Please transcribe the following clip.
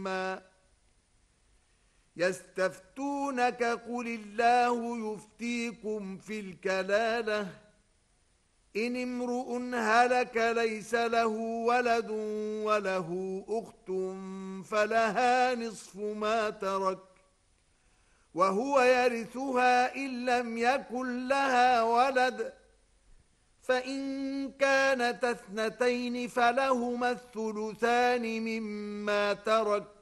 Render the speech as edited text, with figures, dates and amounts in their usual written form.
يستفتونك قل الله يفتيكم في الكلالة إن امرؤ هلك ليس له ولد وله أخت فلها نصف ما ترك وهو يرثها إن لم يكن لها ولد فإن كانت اثنتين فلهما الثلثان مما ترك